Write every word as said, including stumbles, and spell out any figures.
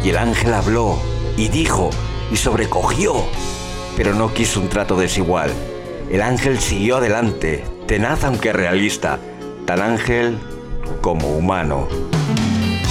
Y el ángel habló, y dijo, y sobrecogió, pero no quiso un trato desigual. El ángel siguió adelante, tenaz aunque realista, tan ángel como humano.